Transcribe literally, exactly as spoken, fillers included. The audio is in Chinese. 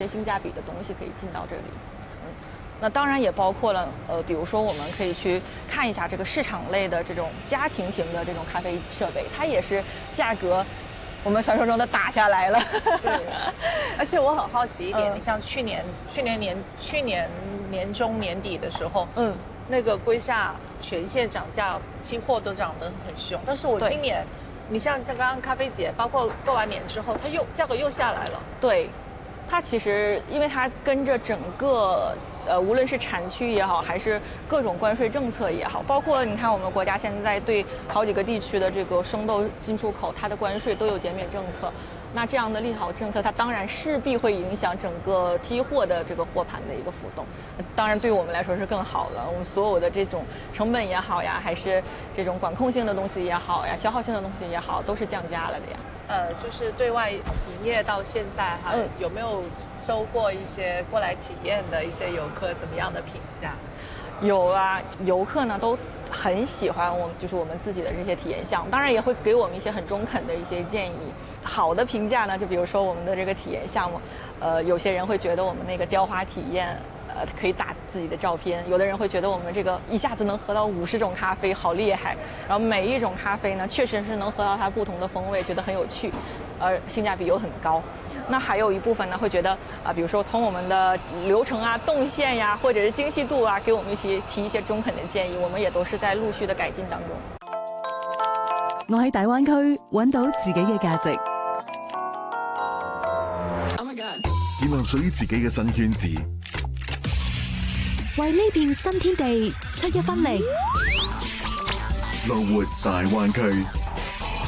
性价比的东西可以进到这里。嗯，那当然也包括了呃，比如说我们可以去看一下这个市场类的这种家庭型的这种咖啡设备，它也是价格我们传说中的打下来了。 对，而且我很好奇一点， 嗯、 你像去年去年年去年年中年底的时候， 嗯。 那个龟夏全线涨价，期货都涨得很凶。但是我今年，你像像刚刚咖啡节，包括过完年之后，它又价格又下来了。 对，它其实因为它跟着整个呃，无论是产区也好，还是各种关税政策也好，包括你看我们国家现在对好几个地区的这个生豆进出口，它的关税都有减免政策。那这样的利好政策，它当然势必会影响整个期货的这个货盘的一个浮动。当然，对于我们来说是更好了。我们所有的这种成本也好呀，还是这种管控性的东西也好呀，消耗性的东西也好，都是降价了的呀。 呃，就是对外营业到现在哈，嗯、有没有收过一些过来体验的一些游客怎么样的评价？ 有啊，游客呢都很喜欢我们，就是我们自己的这些体验项目，当然也会给我们一些很中肯的一些建议。好的评价呢，就比如说我们的这个体验项目，呃，有些人会觉得我们那个雕花体验，呃，可以打自己的照片；有的人会觉得我们这个一下子能喝到五十种咖啡，好厉害。然后每一种咖啡呢，确实是能喝到它不同的风味，觉得很有趣，而性价比又很高。那还有一部分呢，会觉得啊、呃，比如说从我们的流程啊、动线呀，或者是精细度啊，给我们一些提一些中肯的建议，我们也都是在陆续的改进当中。 我喺大灣區揾到自己嘅價值， 建立屬於自己嘅新圈子， 為呢片新天地出一分力。 樂活大灣區。